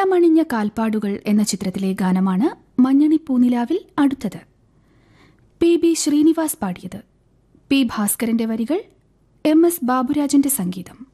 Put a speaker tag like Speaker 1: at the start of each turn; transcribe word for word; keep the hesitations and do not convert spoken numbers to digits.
Speaker 1: വർണ്ണമണിഞ്ഞ കാൽപ്പാടുകൾ എന്ന ചിത്രത്തിലെ ഗാനമാണ് മഞ്ഞണി പൂനിലാവിൽ അടുത്തത്. പി ബി ശ്രീനിവാസ് പാടിയത്. പി ഭാസ്കരന്റെ വരികൾ, എം എസ് ബാബുരാജന്റെ സംഗീതം.